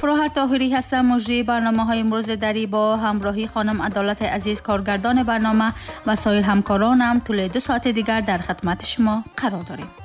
افراح طاهری هستم. مجری برنامه‌های امروز دری با همراهی خانم عدالت عزیز کارگردان برنامه و سایر همکارانم طول 2 ساعت دیگر در خدمت شما قرار داریم.